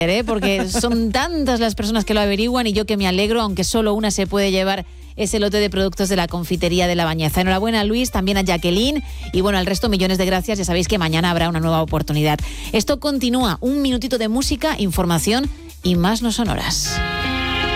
porque son tantas las personas que lo averiguan y yo que me alegro, aunque solo una se puede llevar ese lote de productos de la confitería de La Bañeza. Enhorabuena a Luis, también a Jacqueline y bueno, al resto millones de gracias. Ya sabéis que mañana habrá una nueva oportunidad. Esto continúa, un minutito de música, información y más no sonoras.